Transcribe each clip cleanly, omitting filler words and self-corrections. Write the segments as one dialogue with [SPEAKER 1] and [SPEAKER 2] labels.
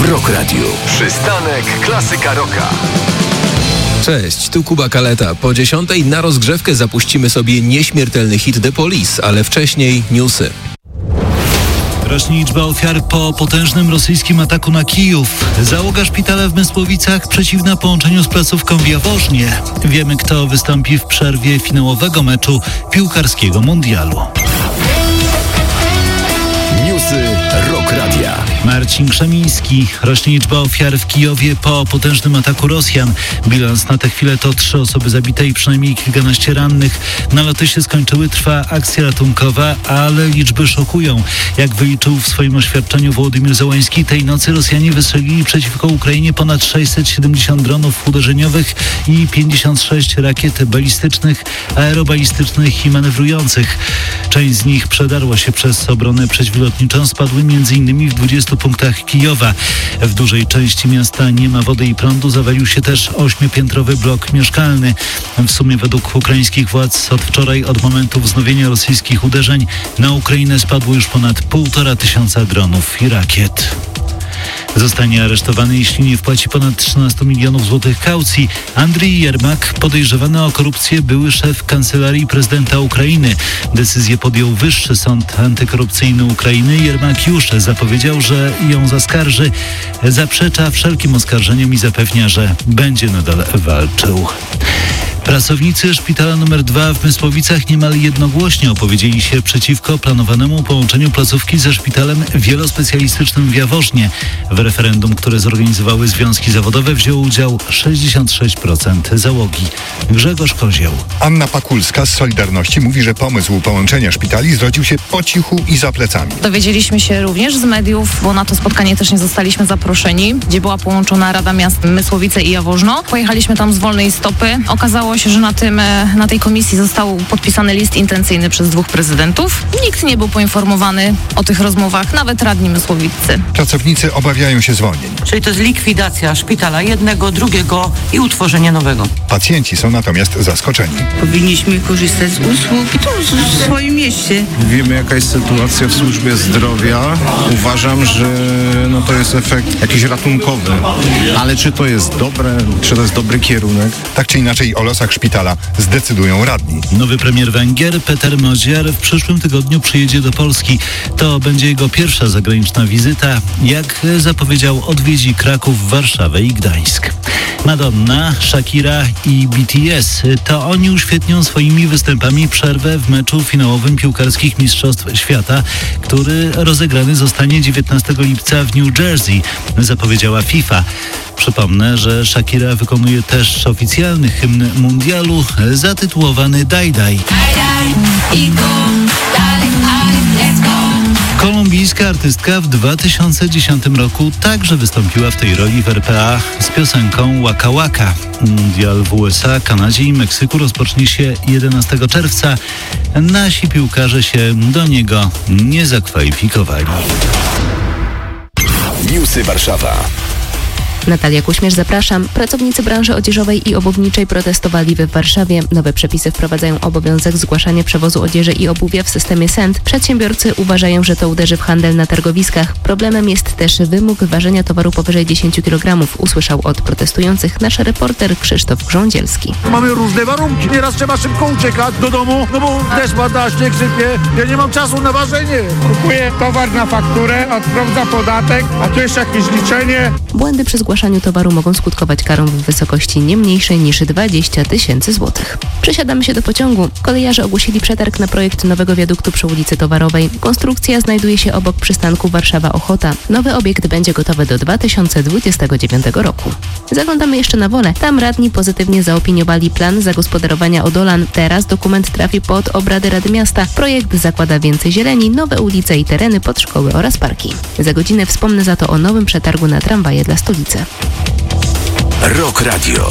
[SPEAKER 1] Rock Radio. Przystanek Klasyka Rocka.
[SPEAKER 2] Cześć, tu Kuba Kaleta. Po 10 na rozgrzewkę zapuścimy sobie nieśmiertelny hit The Police, ale wcześniej newsy.
[SPEAKER 3] Rośnie liczba ofiar po potężnym rosyjskim ataku na Kijów. Załoga szpitala w Mysłowicach przeciwna połączeniu z placówką w Jaworznie. Wiemy, kto wystąpi w przerwie finałowego meczu piłkarskiego mundialu.
[SPEAKER 1] Newsy Rock Radia.
[SPEAKER 3] Marcin Krzemiński. Rośnie liczba ofiar w Kijowie po potężnym ataku Rosjan. Bilans na tę chwilę to 3 osoby zabite i przynajmniej kilkanaście rannych. Naloty się skończyły, trwa akcja ratunkowa, ale liczby szokują. Jak wyliczył w swoim oświadczeniu Wołodymyr Zełański, tej nocy Rosjanie wystrzelili przeciwko Ukrainie ponad 670 dronów uderzeniowych i 56 rakiet balistycznych, aerobalistycznych i manewrujących. Część z nich przedarła się przez obronę przeciwlotniczą, spadły m.in. w 20 punktach Kijowa. W dużej części miasta nie ma wody i prądu, zawalił się też 8-piętrowy blok mieszkalny. W sumie według ukraińskich władz od wczoraj, od momentu wznowienia rosyjskich uderzeń, na Ukrainę spadło już ponad 1500 dronów i rakiet. Zostanie aresztowany, jeśli nie wpłaci ponad 13 milionów złotych kaucji. Andrii Jermak, podejrzewany o korupcję, były szef Kancelarii Prezydenta Ukrainy. Decyzję podjął Wyższy Sąd Antykorupcyjny Ukrainy. Jermak już zapowiedział, że ją zaskarży. Zaprzecza wszelkim oskarżeniom i zapewnia, że będzie nadal walczył. Pracownicy szpitala nr 2 w Mysłowicach niemal jednogłośnie opowiedzieli się przeciwko planowanemu połączeniu placówki ze szpitalem wielospecjalistycznym w Jaworznie. W referendum, które zorganizowały związki zawodowe, wzięło udział 66% załogi. Grzegorz Kozieł.
[SPEAKER 4] Anna Pakulska z Solidarności mówi, że pomysł połączenia szpitali zrodził się po cichu i za plecami.
[SPEAKER 5] Dowiedzieliśmy się również z mediów, bo na to spotkanie też nie zostaliśmy zaproszeni, gdzie była połączona Rada Miast Mysłowice i Jaworzno. Pojechaliśmy tam z wolnej stopy. Okazało się, że na tej komisji został podpisany list intencyjny przez 2 prezydentów. Nikt nie był poinformowany o tych rozmowach, nawet radni mysłowicy.
[SPEAKER 4] Pracownicy obawiają się zwolnień.
[SPEAKER 6] Czyli to jest likwidacja szpitala jednego, drugiego i utworzenie nowego.
[SPEAKER 4] Pacjenci są natomiast zaskoczeni.
[SPEAKER 7] Powinniśmy korzystać z usług i tu w swoim mieście.
[SPEAKER 8] Wiemy, jaka jest sytuacja w służbie zdrowia. Uważam, że to jest efekt jakiś ratunkowy. Ale czy to jest dobre, czy to jest dobry kierunek?
[SPEAKER 4] Tak czy inaczej o losach szpitala zdecydują radni.
[SPEAKER 3] Nowy premier Węgier, Peter Modziar, w przyszłym tygodniu przyjedzie do Polski. To będzie jego pierwsza zagraniczna wizyta. Jak zapowiedział, odwiedzi Kraków, Warszawę i Gdańsk. Madonna, Shakira i BTS. To oni uświetnią swoimi występami przerwę w meczu finałowym piłkarskich Mistrzostw Świata, który rozegrany zostanie 19 lipca w New Jersey, zapowiedziała FIFA. Przypomnę, że Shakira wykonuje też oficjalny hymn mundialu zatytułowany Daj Daj. Kolumbijska artystka w 2010 roku także wystąpiła w tej roli w RPA z piosenką Waka Waka. Mundial w USA, Kanadzie i Meksyku rozpocznie się 11 czerwca. Nasi piłkarze się do niego nie zakwalifikowali.
[SPEAKER 1] Newsy Warszawa.
[SPEAKER 9] Natalia Kuśmierz, zapraszam. Pracownicy branży odzieżowej i obuwniczej protestowali w Warszawie. Nowe przepisy wprowadzają obowiązek zgłaszania przewozu odzieży i obuwia w systemie SENT. Przedsiębiorcy uważają, że to uderzy w handel na targowiskach. Problemem jest też wymóg ważenia towaru powyżej 10 kg, usłyszał od protestujących nasz reporter Krzysztof Grządzielski.
[SPEAKER 10] Mamy różne warunki. Nieraz trzeba szybko uciekać do domu, bo deszcz pada, śnieg sypie. Ja nie mam czasu na ważenie.
[SPEAKER 11] Kupuję towar na fakturę, odprowadzę podatek, a tu jeszcze jakieś liczenie.
[SPEAKER 9] Błędy przy zgłaszaniu towaru mogą skutkować karą w wysokości nie mniejszej niż 20 000 złotych. Przesiadamy się do pociągu. Kolejarze ogłosili przetarg na projekt nowego wiaduktu przy ulicy Towarowej. Konstrukcja znajduje się obok przystanku Warszawa-Ochota. Nowy obiekt będzie gotowy do 2029 roku. Zaglądamy jeszcze na Wolę. Tam radni pozytywnie zaopiniowali plan zagospodarowania Odolan. Teraz dokument trafi pod obrady Rady Miasta. Projekt zakłada więcej zieleni, nowe ulice i tereny pod szkoły oraz parki. Za godzinę wspomnę za to o nowym przetargu na tramwaje dla stolicy.
[SPEAKER 1] Rock Radio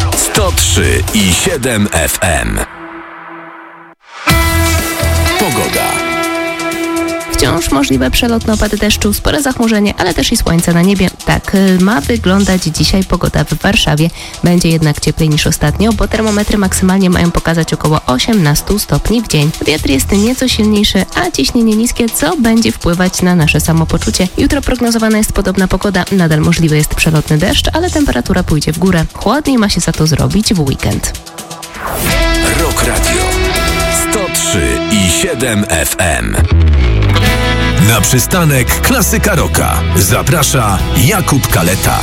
[SPEAKER 1] 103,7 FM. Pogoda.
[SPEAKER 9] Wciąż możliwe przelotne opady deszczu, spore zachmurzenie, ale też i słońce na niebie. Tak ma wyglądać dzisiaj pogoda w Warszawie. Będzie jednak cieplej niż ostatnio, bo termometry maksymalnie mają pokazać około 18 stopni w dzień. Wiatr jest nieco silniejszy, a ciśnienie niskie, co będzie wpływać na nasze samopoczucie. Jutro prognozowana jest podobna pogoda. Nadal możliwy jest przelotny deszcz, ale temperatura pójdzie w górę. Chłodniej ma się za to zrobić w weekend.
[SPEAKER 1] Rock Radio 103,7 FM. Na przystanek Klasyka Rocka zaprasza Jakub Kaleta.